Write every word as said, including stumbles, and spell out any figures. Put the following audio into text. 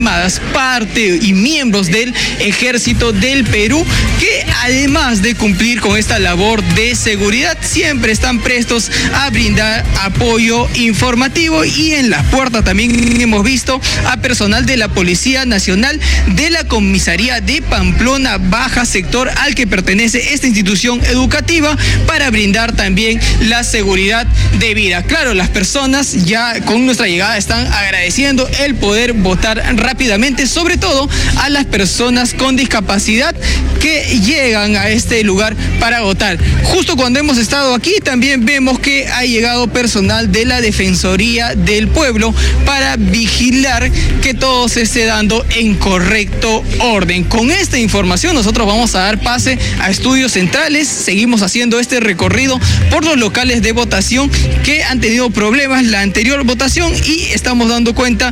parte y miembros del Ejército del Perú, que además de cumplir con esta labor de seguridad, siempre están prestos a brindar apoyo informativo. Y en las puertas también hemos visto a personal de la Policía Nacional de la Comisaría de Pamplona Baja, sector al que pertenece esta institución educativa, para brindar también la seguridad debida. Claro, las personas ya con nuestra llegada están agradeciendo el poder votar rápidamente. rápidamente, sobre todo a las personas con discapacidad que llegan a este lugar para votar. Justo cuando hemos estado aquí también vemos que ha llegado personal de la Defensoría del Pueblo para vigilar que todo se esté dando en correcto orden. Con esta información nosotros vamos a dar pase a Estudios Centrales. Seguimos haciendo este recorrido por los locales de votación que han tenido problemas la anterior votación y estamos dando cuenta